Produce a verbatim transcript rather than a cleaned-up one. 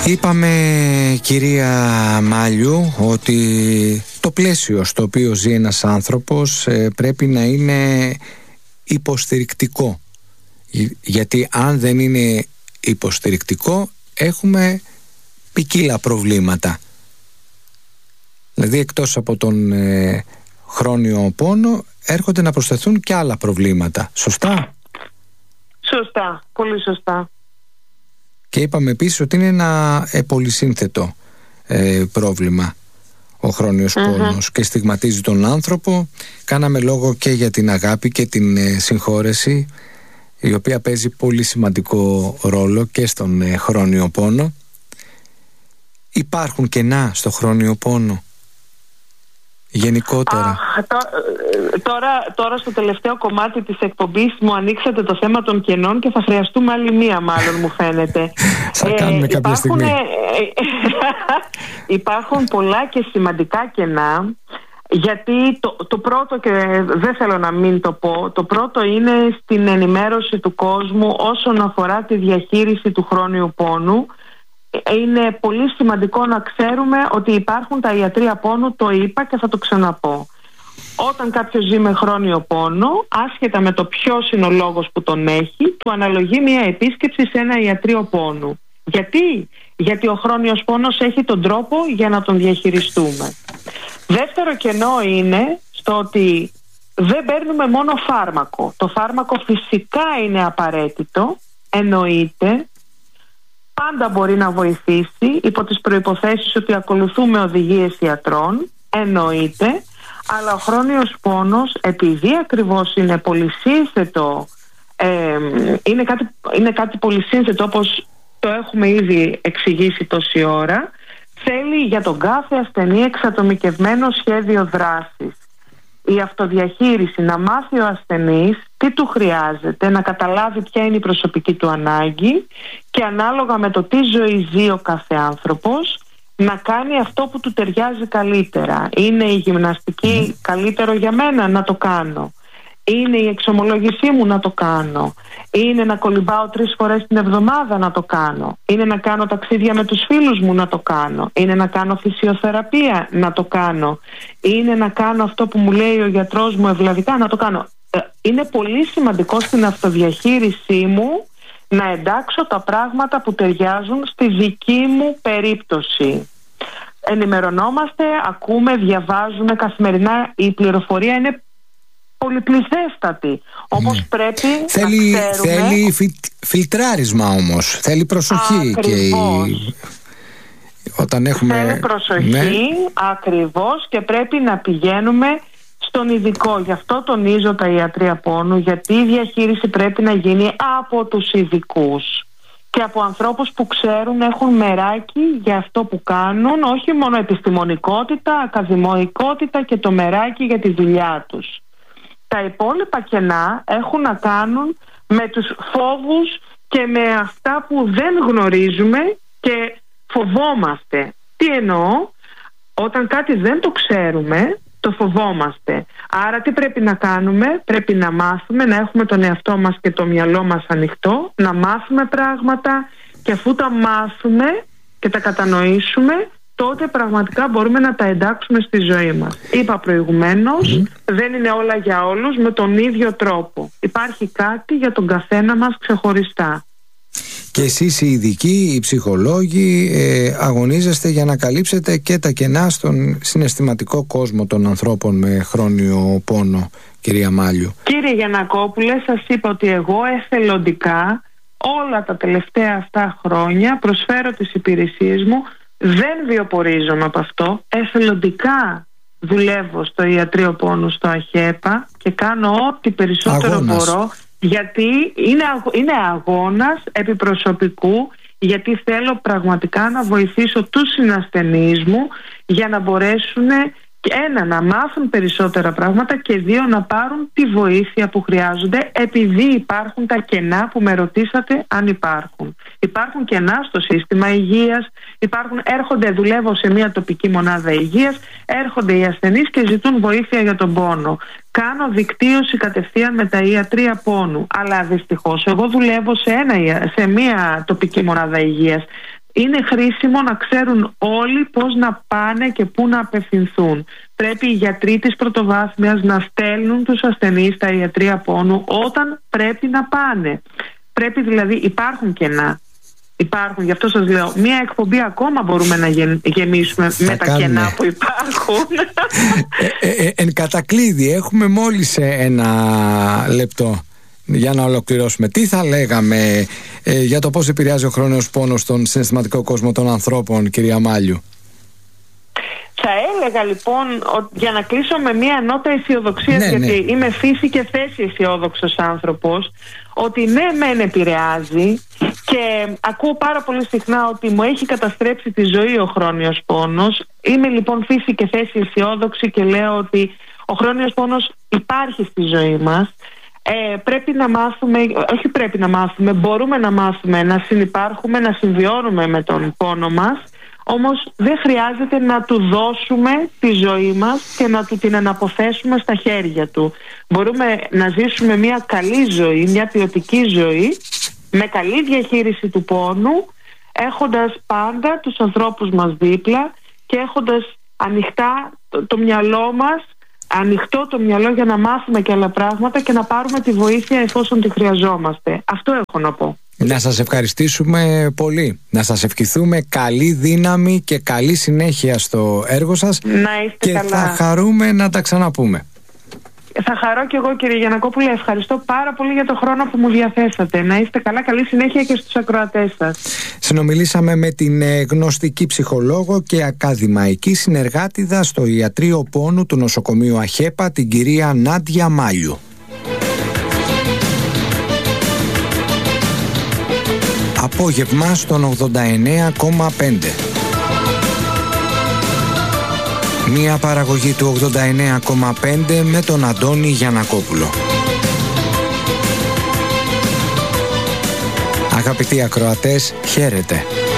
Είπαμε, κυρία Μάλιου, ότι το πλαίσιο στο οποίο ζει ένας άνθρωπος ε, πρέπει να είναι υποστηρικτικό, γιατί αν δεν είναι υποστηρικτικό έχουμε ποικίλα προβλήματα. Δηλαδή εκτός από τον ε, χρόνιο πόνο έρχονται να προσθεθούν και άλλα προβλήματα. Σωστά? Σωστά, πολύ σωστά. Και είπαμε επίσης ότι είναι ένα ε, πολυσύνθετο ε, πρόβλημα ο χρόνιος mm-hmm. πόνος και στιγματίζει τον άνθρωπο. Κάναμε λόγο και για την αγάπη και την ε, συγχώρεση, η οποία παίζει πολύ σημαντικό ρόλο και στον ε, χρόνιο πόνο. Υπάρχουν κενά στο χρόνιο πόνο γενικότερα? Α, τώ, τώρα, τώρα στο τελευταίο κομμάτι της εκπομπής μου ανοίξατε το θέμα των κενών και θα χρειαστούμε άλλη μία, μάλλον μου φαίνεται. Θα κάνουμε ε, κάποια υπάρχουν, στιγμή. Ε, υπάρχουν πολλά και σημαντικά κενά, γιατί το, το πρώτο, και δεν θέλω να μην το πω, το πρώτο είναι στην ενημέρωση του κόσμου όσον αφορά τη διαχείριση του χρόνιου πόνου. Είναι πολύ σημαντικό να ξέρουμε ότι υπάρχουν τα ιατρεία πόνου, το είπα και θα το ξαναπώ. Όταν κάποιος ζει με χρόνιο πόνο, άσχετα με το ποιος είναι ο λόγος που τον έχει, του αναλογεί μια επίσκεψη σε ένα ιατρείο πόνου. Γιατί? Γιατί ο χρόνιος πόνος έχει τον τρόπο για να τον διαχειριστούμε. Δεύτερο κενό είναι στο ότι δεν παίρνουμε μόνο φάρμακο. Το φάρμακο φυσικά είναι απαραίτητο, εννοείται, πάντα μπορεί να βοηθήσει υπό τις προϋποθέσεις ότι ακολουθούμε οδηγίες ιατρών, εννοείται, αλλά ο χρόνιος πόνος, επειδή ακριβώς είναι πολυσύνθετο, ε, είναι, κάτι, είναι κάτι πολυσύνθετο, όπως το έχουμε ήδη εξηγήσει τόση ώρα, θέλει για τον κάθε ασθενή εξατομικευμένο σχέδιο δράσης. Η αυτοδιαχείριση, να μάθει ο ασθενής τι του χρειάζεται, να καταλάβει ποια είναι η προσωπική του ανάγκη και ανάλογα με το τι ζωή ζει ο κάθε άνθρωπος να κάνει αυτό που του ταιριάζει καλύτερα. Είναι η γυμναστική καλύτερο για μένα, να το κάνω. Είναι η εξομολόγησή μου, να το κάνω. Είναι να κολυμπάω τρεις φορές την εβδομάδα, να το κάνω. Είναι να κάνω ταξίδια με τους φίλους μου, να το κάνω. Είναι να κάνω φυσιοθεραπεία, να το κάνω. Είναι να κάνω αυτό που μου λέει ο γιατρός μου ευλαβικά, να το κάνω. Είναι πολύ σημαντικό στην αυτοδιαχείρισή μου να εντάξω τα πράγματα που ταιριάζουν στη δική μου περίπτωση. Ενημερωνόμαστε, ακούμε, διαβάζουμε καθημερινά. Η πληροφορία είναι πολυπληθέστατη. Όμως ναι. πρέπει θέλει, να ξέρουμε... Θέλει φι, φιλτράρισμα όμως. Θέλει προσοχή. Και η... όταν έχουμε... Θέλει προσοχή, ναι. ακριβώς, και πρέπει να πηγαίνουμε στον ειδικό. Γι' αυτό τονίζω τα ιατρεία πόνου, γιατί η διαχείριση πρέπει να γίνει από τους ειδικούς και από ανθρώπους που ξέρουν, έχουν μεράκι για αυτό που κάνουν, όχι μόνο επιστημονικότητα, ακαδημαϊκότητα και το μεράκι για τη δουλειά τους. Τα υπόλοιπα κενά έχουν να κάνουν με τους φόβους και με αυτά που δεν γνωρίζουμε και φοβόμαστε. Τι εννοώ? Όταν κάτι δεν το ξέρουμε, το φοβόμαστε. Άρα τι πρέπει να κάνουμε? Πρέπει να μάθουμε, να έχουμε τον εαυτό μας και το μυαλό μας ανοιχτό, να μάθουμε πράγματα, και αφού τα μάθουμε και τα κατανοήσουμε, τότε πραγματικά μπορούμε να τα εντάξουμε στη ζωή μας. Είπα προηγουμένως, mm. δεν είναι όλα για όλους με τον ίδιο τρόπο. Υπάρχει κάτι για τον καθένα μας ξεχωριστά. Και εσείς οι ειδικοί, οι ψυχολόγοι, ε, αγωνίζεστε για να καλύψετε και τα κενά στον συναισθηματικό κόσμο των ανθρώπων με χρόνιο πόνο, κυρία Μάλιου. Κύριε Γιαννακόπουλε, σας είπα ότι εγώ εθελοντικά όλα τα τελευταία αυτά χρόνια προσφέρω τις υπηρεσίες μου. Δεν βιοπορίζομαι από αυτό. Εθελοντικά δουλεύω στο ιατρείο πόνου στο ΑΧΕΠΑ και κάνω ό,τι περισσότερο αγώνας. μπορώ, γιατί είναι, είναι αγώνας επί προσωπικού, γιατί θέλω πραγματικά να βοηθήσω τους συνασθενείς μου για να μπορέσουν, ένα, να μάθουν περισσότερα πράγματα, και δύο, να πάρουν τη βοήθεια που χρειάζονται, επειδή υπάρχουν τα κενά που με ρωτήσατε αν υπάρχουν. Υπάρχουν κενά στο σύστημα υγείας, υπάρχουν, έρχονται, δουλεύω σε μια τοπική μονάδα υγείας, έρχονται οι ασθενείς και ζητούν βοήθεια για τον πόνο. Κάνω δικτύωση κατευθείαν με τα ιατρεία πόνου, αλλά δυστυχώς εγώ δουλεύω σε, ένα, σε μια τοπική μονάδα υγείας. είναι χρήσιμο να ξέρουν όλοι πώς να πάνε και πού να απευθυνθούν. Πρέπει οι γιατροί της πρωτοβάθμιας να στέλνουν τους ασθενείς στα ιατρεία πόνου όταν πρέπει να πάνε. Πρέπει δηλαδή, υπάρχουν κενά. Υπάρχουν, γι' αυτό σας λέω, μία εκπομπή ακόμα μπορούμε να γεμίσουμε θα με τα κάνουμε. Κενά που υπάρχουν. ε, ε, ε, εν κατακλείδη, έχουμε μόλις ένα λεπτό για να ολοκληρώσουμε. Τι θα λέγαμε ε, για το πώς επηρεάζει ο χρόνιος πόνος στον συναισθηματικό κόσμο των ανθρώπων, κυρία Μάλιου? Θα έλεγα λοιπόν, για να κλείσω με μία νότα αισιοδοξίας, ναι, γιατί ναι. είμαι φύση και θέση αισιόδοξος άνθρωπος, ότι ναι μεν επηρεάζει, και ακούω πάρα πολύ συχνά ότι μου έχει καταστρέψει τη ζωή ο χρόνιος πόνος. Είμαι λοιπόν φύση και θέση αισιόδοξη και λέω ότι ο χρόνιος πόνος υπάρχει στη ζωή μας. Ε, πρέπει να μάθουμε, όχι πρέπει να μάθουμε, μπορούμε να μάθουμε να συνυπάρχουμε, να συμβιώνουμε με τον πόνο μας. Όμως δεν χρειάζεται να του δώσουμε τη ζωή μας και να του την αναποθέσουμε στα χέρια του. Μπορούμε να ζήσουμε μια καλή ζωή, μια ποιοτική ζωή, με καλή διαχείριση του πόνου, έχοντας πάντα τους ανθρώπους μας δίπλα και έχοντας ανοιχτά το, το μυαλό μας, ανοιχτό το μυαλό για να μάθουμε και άλλα πράγματα και να πάρουμε τη βοήθεια εφόσον τη χρειαζόμαστε. Αυτό έχω να πω. Να σας ευχαριστήσουμε πολύ. Να σας ευχηθούμε καλή δύναμη και καλή συνέχεια στο έργο σας. Να είστε και καλά. Θα χαρούμε να τα ξαναπούμε. Θα χαρώ και εγώ, κύριε Γιαννακόπουλε. Ευχαριστώ πάρα πολύ για το χρόνο που μου διαθέσατε. Να είστε καλά, καλή συνέχεια και στους ακροατές σας. Συνομιλήσαμε με την γνωστική ψυχολόγο και ακαδημαϊκή συνεργάτηδα στο Ιατρείο Πόνου του Νοσοκομείου Αχέπα, την κυρία Νάντια Μάλιου. Απόγευμα στον ογδόντα εννέα κόμμα πέντε. Μία παραγωγή του ογδόντα εννέα κόμμα πέντε με τον Αντώνη Γιαννακόπουλο. Αγαπητοί ακροατές, χαίρετε.